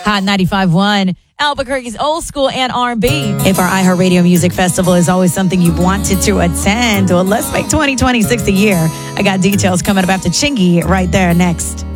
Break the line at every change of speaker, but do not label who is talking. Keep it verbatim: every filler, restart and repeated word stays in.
Hot ninety-five point one, Albuquerque's old school and R and B. If our iHeartRadio Music Festival is always something you've wanted to attend, well, let's make twenty twenty-six a year. I got details coming up after Chingy right there next.